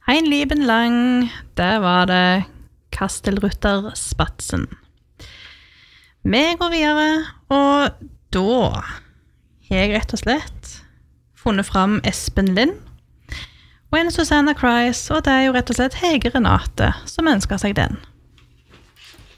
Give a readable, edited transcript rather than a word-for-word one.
Ein lieben lang, der var det Kastelrutter Spatsen. Vi går videre, og da har jeg rett og slett funnet fram Espen Lind, og en Susanna Kreis, og det er jo rett og slett Hege Renate som ønsker seg den.